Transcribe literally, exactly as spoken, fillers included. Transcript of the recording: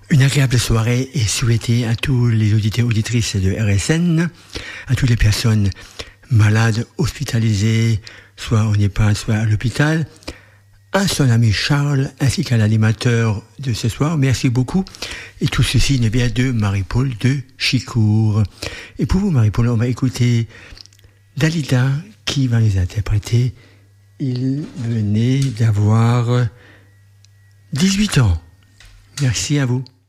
Une agréable soirée est souhaitée à tous les auditeurs et auditrices de R S N, à toutes les personnes malades, hospitalisées, soit en EHPAD, soit à l'hôpital, à son ami Charles, ainsi qu'à l'animateur de ce soir. Merci beaucoup. Et tout ceci vient de Marie-Paul de Chicourt. Et pour vous, Marie-Paul, on va écouter Dalida qui va les interpréter. Il venait d'avoir dix-huit ans. Merci à vous.